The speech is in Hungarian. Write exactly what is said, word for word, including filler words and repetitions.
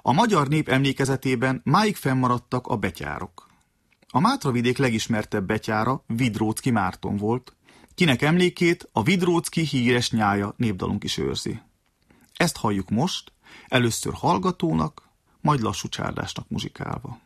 A magyar nép emlékezetében máig fennmaradtak a betyárok. A Mátravidék legismertebb betyára Vidróczki Márton volt, kinek emlékét a Vidróczki híres nyája népdalunk is őrzi. Ezt halljuk most, először hallgatónak, majd lassú csárdásnak muzsikálva.